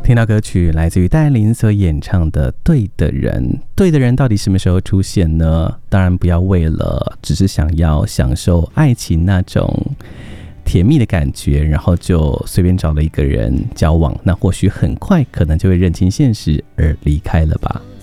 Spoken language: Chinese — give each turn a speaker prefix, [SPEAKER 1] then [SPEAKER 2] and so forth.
[SPEAKER 1] 听到歌曲来自于戴爱玲所演唱的《对的人》，对的人到底什么时候出现呢？当然不要为了只是想要享受爱情那种甜蜜的感觉，然后就随便找了一个人交往，那或许很快可能就会认清现实而离开了吧。